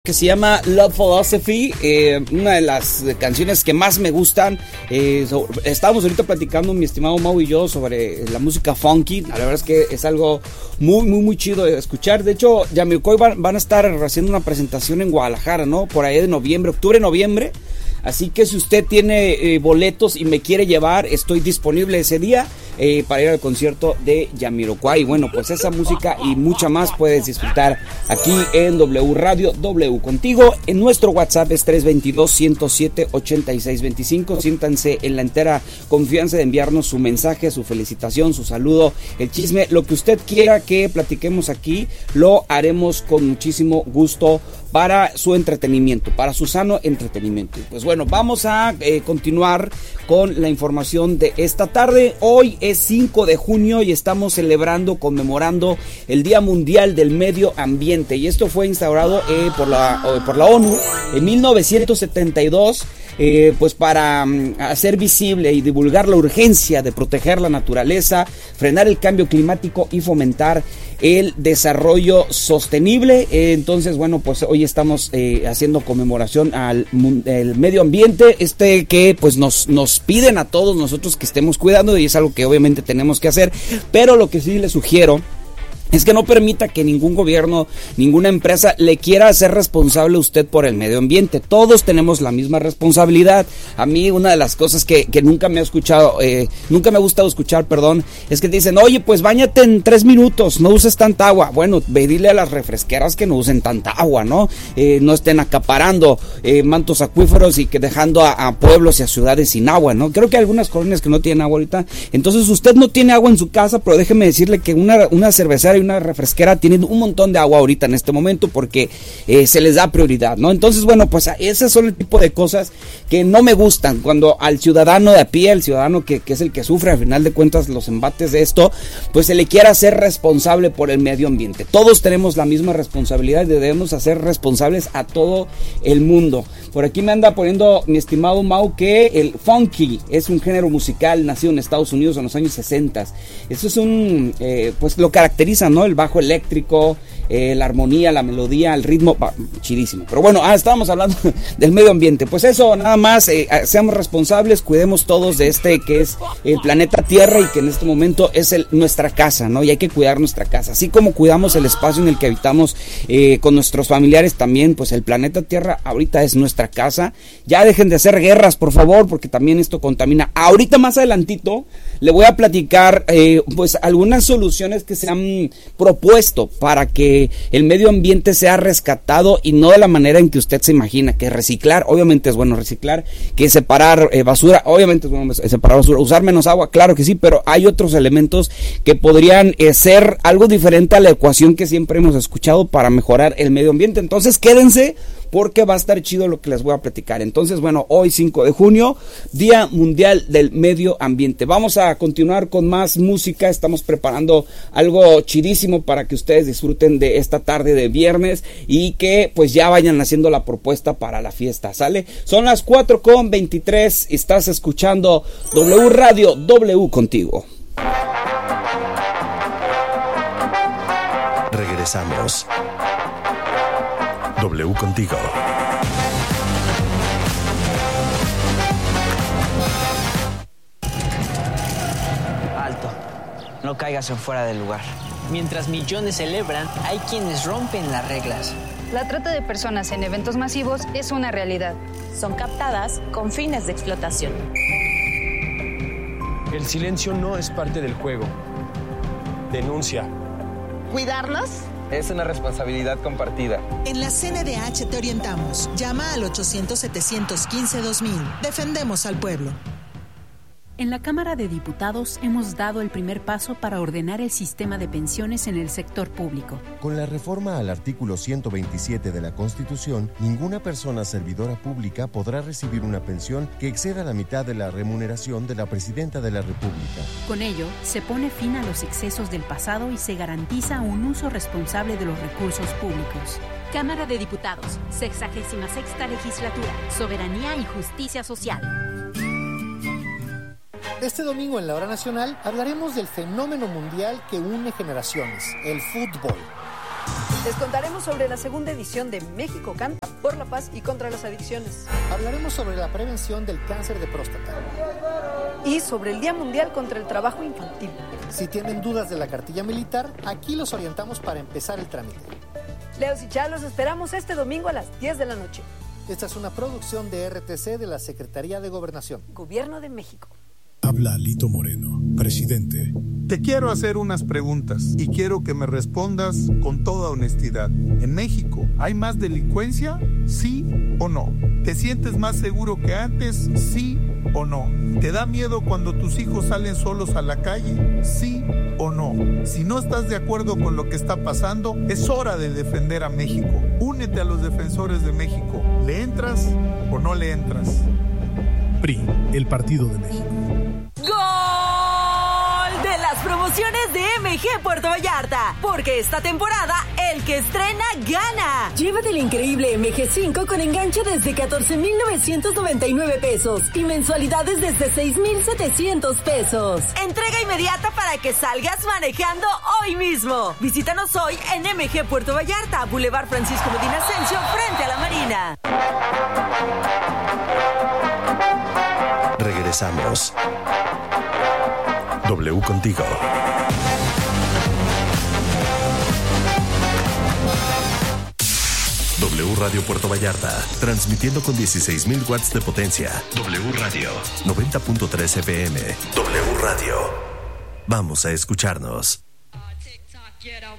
Que se llama Love Philosophy, una de las canciones que más me gustan. Estábamos ahorita platicando mi estimado Mau y yo sobre la música funky. La verdad es que es algo muy chido de escuchar. De hecho, Jamiroquai van a estar haciendo una presentación en Guadalajara, ¿no? Por ahí de noviembre, octubre-noviembre. Así que si usted tiene boletos y me quiere llevar, estoy disponible ese día para ir al concierto de Jamiroquai. Bueno, pues esa música y mucha más puedes disfrutar aquí en W Radio, W contigo. En nuestro WhatsApp es 322-107-8625. Siéntanse en la entera confianza de enviarnos su mensaje, su felicitación, su saludo, el chisme, lo que usted quiera que platiquemos aquí, lo haremos con muchísimo gusto para su entretenimiento, para su sano entretenimiento. Pues bueno, vamos a continuar con la información de esta tarde. Hoy es 5 de junio y estamos conmemorando el Día Mundial del Medio Ambiente. Y esto fue instaurado por la ONU en 1972. Pues para hacer visible y divulgar la urgencia de proteger la naturaleza, frenar el cambio climático y fomentar el desarrollo sostenible. Entonces, bueno, pues hoy estamos haciendo conmemoración al medio ambiente, que pues nos piden a todos nosotros que estemos cuidando, y es algo que obviamente tenemos que hacer, pero lo que sí les sugiero es que no permita que ningún gobierno, ninguna empresa le quiera hacer responsable a usted por el medio ambiente. Todos tenemos la misma responsabilidad. A mí una de las cosas que nunca me ha gustado escuchar, es que dicen, oye, pues báñate en 3 minutos, no uses tanta agua. Bueno, ve, dile a las refresqueras que no usen tanta agua, ¿no? No estén acaparando mantos acuíferos y que dejando a pueblos y a ciudades sin agua, ¿no? Creo que hay algunas colonias que no tienen agua ahorita. Entonces usted no tiene agua en su casa, pero déjeme decirle que una cervecera y una refresquera tienen un montón de agua ahorita en este momento porque se les da prioridad, ¿no? Entonces, bueno, pues esas son el tipo de cosas que no me gustan, cuando al ciudadano de a pie, el ciudadano que es el que sufre al final de cuentas los embates de esto, pues se le quiera hacer responsable por el medio ambiente. Todos tenemos la misma responsabilidad y debemos hacer responsables a todo el mundo. Por aquí me anda poniendo mi estimado Mau que el funky es un género musical nacido en Estados Unidos en los años 60. Eso es pues lo caracteriza, ¿no? El bajo eléctrico, la armonía, la melodía, el ritmo, chidísimo. Pero bueno, estábamos hablando del medio ambiente. Pues eso, nada más, seamos responsables, cuidemos todos de que es el planeta Tierra y que en este momento es nuestra casa, ¿no? Y hay que cuidar nuestra casa. Así como cuidamos el espacio en el que habitamos con nuestros familiares también, pues el planeta Tierra ahorita es nuestra casa. Ya dejen de hacer guerras, por favor, porque también esto contamina. Ahorita más adelantito le voy a platicar pues algunas soluciones que se han propuesto para que el medio ambiente sea rescatado y no de la manera en que usted se imagina, que reciclar, obviamente es bueno reciclar, que separar basura, obviamente es bueno separar basura, usar menos agua, claro que sí, pero hay otros elementos que podrían ser algo diferente a la ecuación que siempre hemos escuchado para mejorar el medio ambiente. Entonces quédense porque va a estar chido lo que les voy a platicar. Entonces, bueno, hoy 5 de junio, Día Mundial del Medio Ambiente. Vamos a continuar con más música. Estamos preparando algo chidísimo para que ustedes disfruten de esta tarde de viernes y que pues ya vayan haciendo la propuesta para la fiesta, ¿sale? Son las 4:23, estás escuchando W Radio, W contigo. Regresamos. W contigo. Alto. No caigas en fuera del lugar. Mientras millones celebran, hay quienes rompen las reglas. La trata de personas en eventos masivos es una realidad. Son captadas con fines de explotación. El silencio no es parte del juego. Denuncia. ¿Cuidarnos? Es una responsabilidad compartida. En la CNDH te orientamos. Llama al 800-715-2000. Defendemos al pueblo. En la Cámara de Diputados hemos dado el primer paso para ordenar el sistema de pensiones en el sector público. Con la reforma al artículo 127 de la Constitución, ninguna persona servidora pública podrá recibir una pensión que exceda la mitad de la remuneración de la Presidenta de la República. Con ello, se pone fin a los excesos del pasado y se garantiza un uso responsable de los recursos públicos. Cámara de Diputados, 66ª Legislatura, Soberanía y Justicia Social. Este domingo en la Hora Nacional hablaremos del fenómeno mundial que une generaciones, el fútbol. Les contaremos sobre la segunda edición de México Canta por la paz y contra las adicciones. Hablaremos sobre la prevención del cáncer de próstata. Y sobre el Día Mundial contra el Trabajo Infantil. Si tienen dudas de la cartilla militar, aquí los orientamos para empezar el trámite. Leos y Chá, los esperamos este domingo a las 10 de la noche. Esta es una producción de RTC de la Secretaría de Gobernación. Gobierno de México. Habla Alito Moreno, presidente. Te quiero hacer unas preguntas y quiero que me respondas con toda honestidad. ¿En México hay más delincuencia? ¿Sí o no? ¿Te sientes más seguro que antes? ¿Sí o no? ¿Te da miedo cuando tus hijos salen solos a la calle? ¿Sí o no? Si no estás de acuerdo con lo que está pasando, es hora de defender a México. Únete a los defensores de México. ¿Le entras o no le entras? PRI, el Partido de México. ¡Gol de las promociones de MG Puerto Vallarta! Porque esta temporada, el que estrena, gana. Llévate el increíble MG5 con enganche desde 14,999 pesos y mensualidades desde 6,700 pesos. Entrega inmediata para que salgas manejando hoy mismo. Visítanos hoy en MG Puerto Vallarta, Boulevard Francisco Medina Asensio, frente a la Marina. Regresamos. W contigo. W Radio Puerto Vallarta, transmitiendo con 16,000 watts de potencia. W Radio, 90.3 FM. W Radio. Vamos a escucharnos. Get